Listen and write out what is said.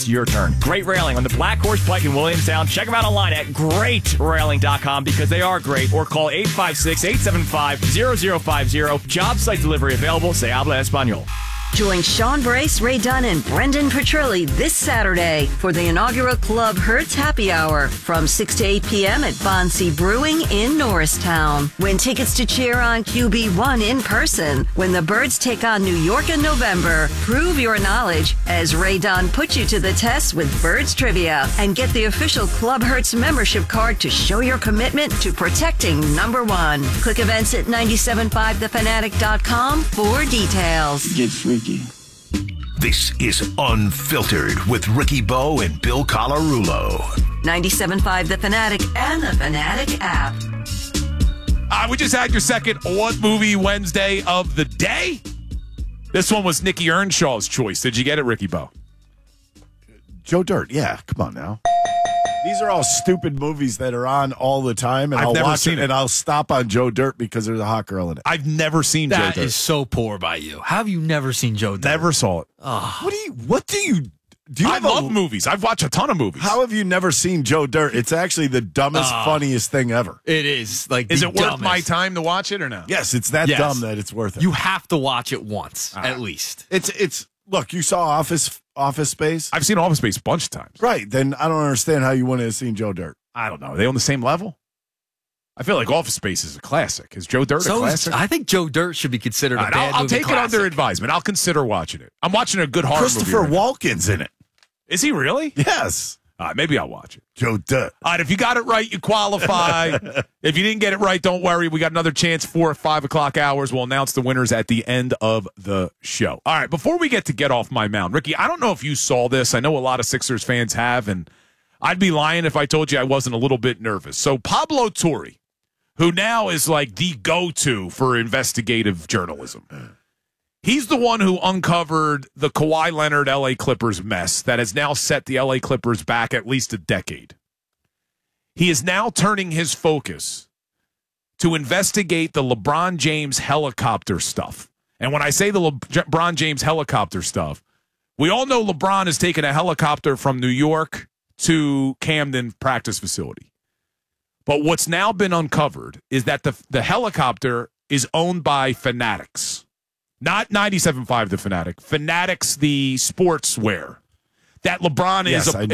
It's your turn. Great Railing on the Black Horse Pike in Williamstown. Check them out online at greatrailing.com because they are great. Or call 856-875-0050. Job site delivery available. Se habla español. Join Sean Brace, Ray Dunn, and Brendan Petrilli this Saturday for the inaugural Club Hertz Happy Hour from 6 to 8 p.m. at Bonsi Brewing in Norristown. Win tickets to cheer on QB1 in person when the Birds take on New York in November. Prove your knowledge as Ray Dunn puts you to the test with Birds Trivia and get the official Club Hertz membership card to show your commitment to protecting number one. Click events at 975thefanatic.com for details. Get freaky. This is Unfiltered with Ricky Bo and Bill Colarulo. 97.5 The Fanatic and The Fanatic app. We just had your second What Movie Wednesday of the day. This one was Nicky Earnshaw's choice. Did you get it, Ricky Bo? Joe Dirt, yeah. Come on now. These are all stupid movies that are on all the time, and I've I'll never watch seen it. and I'll stop on Joe Dirt because there's a hot girl in it. I've never seen Joe That Dirt. is so poor by you. How have you never seen Joe Dirt? Never saw it. What do you I have a- love movies. I've watched a ton of movies. How have you never seen Joe Dirt? It's actually the dumbest, funniest thing ever. It is. Like, Is the it worth dumbest. my time to watch it or no? Yes, it's that Yes. dumb that it's worth it. You have to watch it once, at least. It's look, you saw Office Space? I've seen Office Space a bunch of times. Right, then I don't understand how you wouldn't have seen Joe Dirt. I don't know. Are they on the same level? I feel like Office Space is a classic. Is Joe Dirt a classic? I think Joe Dirt should be considered All a right, bad I'll movie take classic. it under advisement. I'll consider watching it. I'm watching a good horror Christopher movie. Right now. Walken's in it. Is he really? Yes. All right, maybe I'll watch it. Joe Dirt. All right, if you got it right, you qualify. If you didn't get it right, don't worry. We got another chance, 4 or 5 o'clock hours. We'll announce the winners at the end of the show. All right, before we get off my mound, Ricky, I don't know if you saw this. I know a lot of Sixers fans have, and I'd be lying if I told you I wasn't a little bit nervous. So Pablo Torre, who now is like the go-to for investigative journalism, he's the one who uncovered the Kawhi Leonard L.A. Clippers mess that has now set the L.A. Clippers back at least a decade. He is now turning his focus to investigate the LeBron James helicopter stuff. And when I say the LeBron James helicopter stuff, we all know LeBron has taken a helicopter from New York to Camden practice facility. But what's now been uncovered is that the helicopter is owned by Fanatics. Not 97.5 The Fanatic. Fanatics, the sportswear. That LeBron Yes, is I